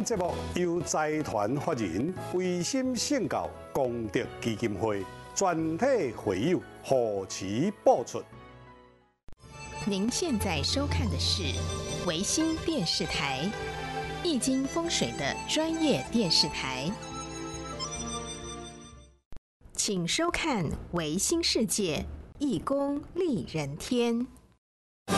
节目由财团法人维心圣教功德基金会全体会友护持播出。 您现在收看的是维新电视台，易经风水的专业电视台。请收看维新世界，易公利人天。